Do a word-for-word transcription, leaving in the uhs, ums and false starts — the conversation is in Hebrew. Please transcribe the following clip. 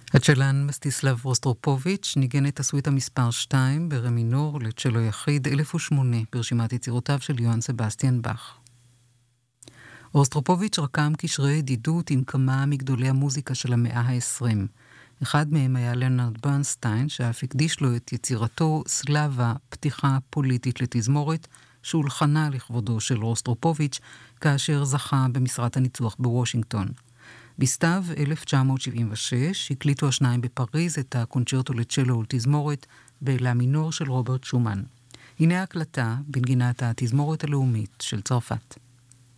הצ'לן מסטיסלב רוסטרופוביץ' ניגן את הסוויט המספר שתיים ברמי מינור לצ'לו יחיד אלף ושמונה ברשימת יצירותיו של יוהאן סבסטיאן באך. רוסטרופוביץ' רקם קשרי ידידות עם כמה מגדולי המוזיקה של המאה ה-עשרים. אחד מהם היה לנרד ברנסטיין, שאף הקדיש לו את יצירתו סלאבה, פתיחה פוליטית לתזמורת, שהולחנה לכבודו של רוסטרופוביץ' כאשר זכה במשרת הניצוח בוושינגטון. בסתיו אלף תשע מאות שבעים ושש הקליטו השניים בפריז את הקונצ'רטו לצ'לו ולתזמורת בלה מינור של רוברט שומן. הנה ההקלטה בנגינת התזמורת הלאומית של צרפת.